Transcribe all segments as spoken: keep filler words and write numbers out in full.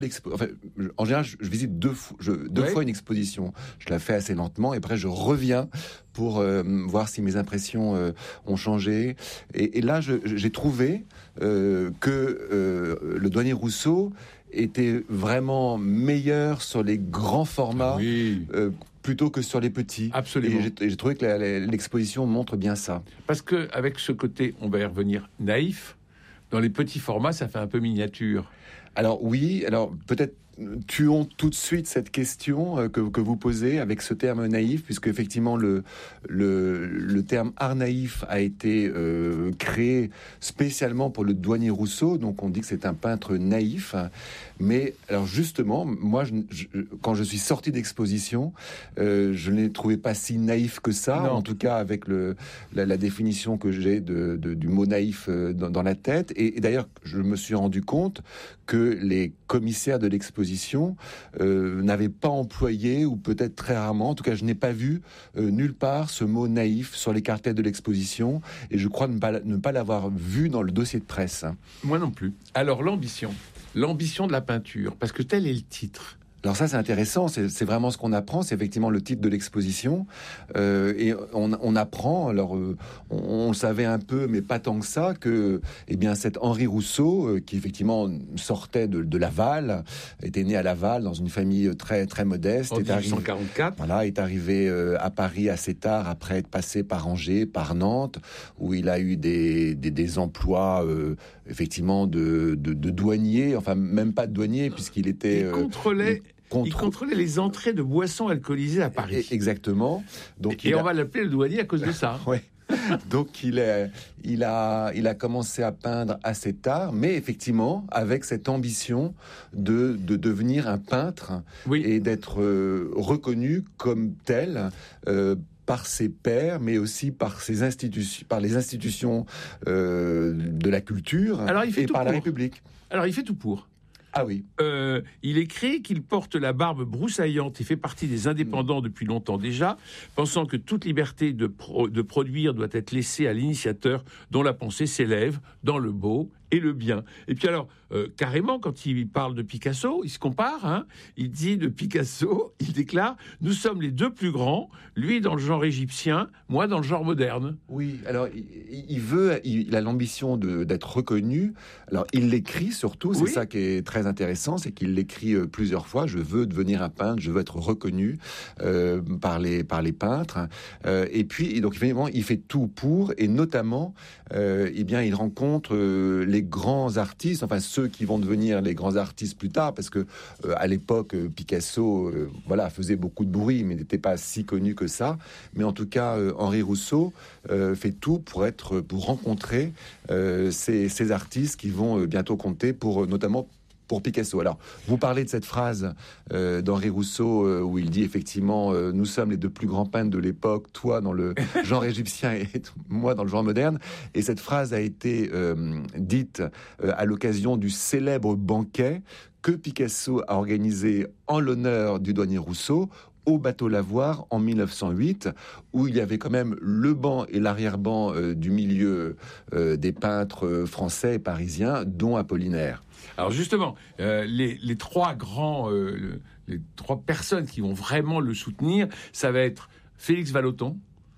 Enfin, en général, je, je visite deux, fois, je, deux ouais. fois une exposition. Je la fais assez lentement et après je reviens pour euh, voir si mes impressions euh, ont changé. Et, et là, je, j'ai trouvé euh, que euh, le douanier Rousseau était vraiment meilleur sur les grands formats oui. euh, plutôt que sur les petits. Absolument. Et j'ai, j'ai trouvé que la, la, l'exposition montre bien ça. Parce que avec ce côté, on va y revenir, naïf, dans les petits formats, ça fait un peu miniature. Alors oui, alors peut-être tuons tout de suite cette question euh, que, que vous posez avec ce terme naïf, puisque effectivement le, le, le terme art naïf a été euh, créé spécialement pour le douanier Rousseau, donc on dit que c'est un peintre naïf. Mais alors justement, moi, je, je, quand je suis sorti d'exposition, euh, je ne l'ai trouvé pas si naïf que ça, non. En tout cas avec le, la, la définition que j'ai de, de, du mot naïf dans, dans la tête. Et, et d'ailleurs, je me suis rendu compte que les commissaires de l'exposition euh, n'avaient pas employé, ou peut-être très rarement, en tout cas je n'ai pas vu euh, nulle part ce mot naïf sur les cartels de l'exposition, et je crois ne pas, ne pas l'avoir vu dans le dossier de presse. Moi non plus. Alors l'ambition, l'ambition de la peinture, parce que tel est le titre. Alors ça, c'est intéressant, c'est, c'est vraiment ce qu'on apprend, c'est effectivement le titre de l'exposition, euh, et on, on apprend, alors euh, on, on le savait un peu, mais pas tant que ça, que eh bien cet Henri Rousseau, euh, qui effectivement sortait de, de Laval, était né à Laval, dans une famille très très modeste, en est dix-huit cent quarante-quatre, arrivé, voilà, est arrivé euh, à Paris assez tard, après être passé par Angers, par Nantes, où il a eu des, des, des emplois, euh, effectivement, de, de, de douanier, enfin même pas de douanier, puisqu'il était... Il contrôlait... Euh, Contre... Il contrôlait les entrées de boissons alcoolisées à Paris. Exactement. Donc, et et on a... va l'appeler le douanier à cause de ça. Oui. Donc il, est, il, a, il a commencé à peindre assez tard, mais effectivement avec cette ambition de, de devenir un peintre, oui. Et d'être euh, reconnu comme tel euh, par ses pairs, mais aussi par, ses institutions, par les institutions euh, de la culture. Alors, il fait et tout par pour. la République. Alors il fait tout pour. Ah oui. Euh, il écrit qu'il porte la barbe broussaillante et fait partie des indépendants depuis longtemps déjà, pensant que toute liberté de, pro- de produire doit être laissée à l'initiateur dont la pensée s'élève dans le beau et le bien. Et puis alors, euh, carrément, quand il parle de Picasso, il se compare, hein, il dit de Picasso, il déclare « Nous sommes les deux plus grands, lui dans le genre égyptien, moi dans le genre moderne ». Oui, alors il, il veut, il, il a l'ambition de, d'être reconnu. Alors il l'écrit surtout, c'est oui. ça qui est très intéressant, c'est qu'il l'écrit euh, plusieurs fois. Je veux devenir un peintre, je veux être reconnu euh, par les par les peintres. Euh, et puis et donc évidemment, il fait tout pour, et notamment, euh, eh bien, il rencontre euh, les grands artistes, enfin ceux qui vont devenir les grands artistes plus tard, parce que euh, à l'époque Picasso, euh, voilà, faisait beaucoup de bruit, mais n'était pas si connu que ça. Mais en tout cas, euh, Henri Rousseau euh, fait tout pour être, pour rencontrer euh, ces, ces artistes qui vont euh, bientôt compter pour, euh, notamment pour Picasso. Alors, vous parlez de cette phrase euh, d'Henri Rousseau euh, où il dit effectivement euh, nous sommes les deux plus grands peintres de l'époque, toi dans le genre égyptien et moi dans le genre moderne. Et cette phrase a été euh, dite euh, à l'occasion du célèbre banquet que Picasso a organisé en l'honneur du douanier Rousseau au bateau Lavoir en mille neuf cent huit, où il y avait quand même le banc et l'arrière-ban euh, du milieu euh, des peintres euh, français et parisiens, dont Apollinaire. Alors justement, euh, les, les trois grands, euh, les trois personnes qui vont vraiment le soutenir, ça va être Félix Vallotton,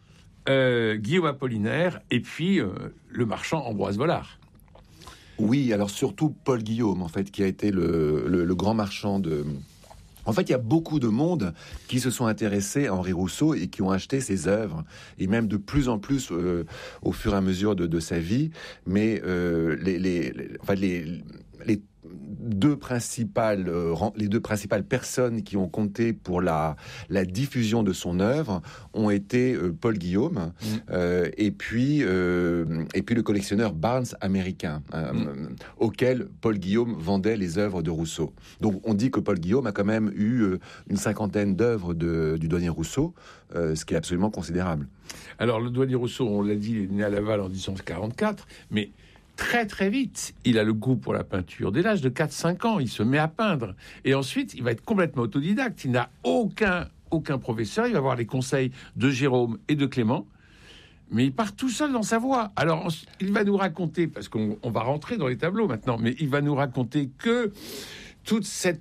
euh, Guillaume Apollinaire et puis euh, le marchand Ambroise Vollard. Oui, alors surtout Paul Guillaume, en fait, qui a été le, le, le grand marchand de... En fait, il y a beaucoup de monde qui se sont intéressés à Henri Rousseau et qui ont acheté ses œuvres, et même de plus en plus euh, au fur et à mesure de, de sa vie. Mais euh, les, les, les, enfin, les, les deux principales, euh, les deux principales personnes qui ont compté pour la, la diffusion de son œuvre ont été euh, Paul Guillaume mmh. euh, et puis euh, et puis le collectionneur Barnes américain, euh, mmh. auquel Paul Guillaume vendait les œuvres de Rousseau. Donc on dit que Paul Guillaume a quand même eu euh, une cinquantaine d'œuvres de, du douanier Rousseau, euh, ce qui est absolument considérable. Alors le douanier Rousseau, on l'a dit, il est né à Laval en dix-huit cent quarante-quatre, mais très très vite, il a le goût pour la peinture. Dès l'âge de quatre cinq ans, il se met à peindre. Et ensuite, il va être complètement autodidacte. Il n'a aucun, aucun professeur. Il va avoir les conseils de Jérôme et de Clément. Mais il part tout seul dans sa voie. Alors, il va nous raconter, parce qu'on on va rentrer dans les tableaux maintenant, mais il va nous raconter que toute cette